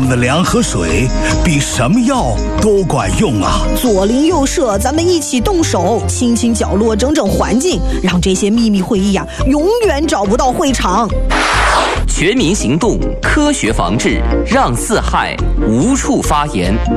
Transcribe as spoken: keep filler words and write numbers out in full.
的粮和水比什么药都管用啊！ 左邻右舍，咱们一起动手，清清角落，整整环境，让这些秘密会议呀、啊，永远找不到会场。 全民行动，科学防治，让四害无处发言。